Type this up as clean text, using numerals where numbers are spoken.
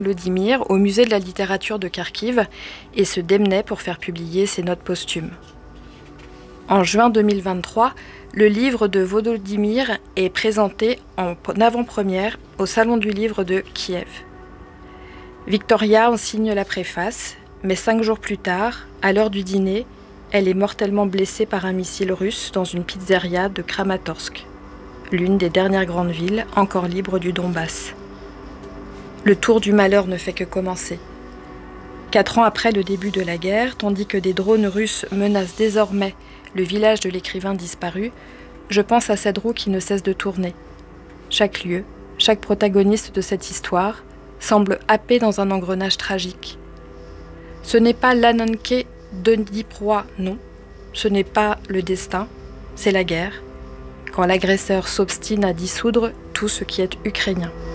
Volodymyr au musée de la littérature de Kharkiv et se démenait pour faire publier ses notes posthumes. En juin 2023, le livre de Volodymyr est présenté en avant-première au Salon du livre de Kiev. Victoria en signe la préface, mais 5 jours plus tard, à l'heure du dîner, elle est mortellement blessée par un missile russe dans une pizzeria de Kramatorsk, l'une des dernières grandes villes encore libres du Donbass. Le tour du malheur ne fait que commencer. 4 ans après le début de la guerre, tandis que des drones russes menacent désormais le village de l'écrivain disparu, je pense à cette roue qui ne cesse de tourner. Chaque lieu, chaque protagoniste de cette histoire semble happé dans un engrenage tragique. Ce n'est pas l'Ananke de Dniproie, non. Ce n'est pas le destin, c'est la guerre, quand l'agresseur s'obstine à dissoudre tout ce qui est ukrainien.